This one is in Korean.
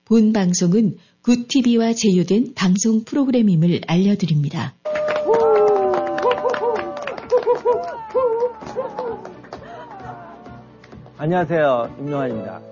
본 방송은 굿TV와 제휴된 방송 프로그램임을 알려드립니다. 안녕하세요. 임영환입니다.